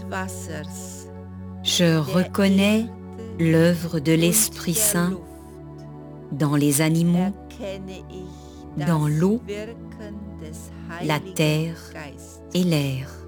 Je reconnais l'œuvre de l'Esprit Saint dans les animaux, dans l'eau, la terre et l'air.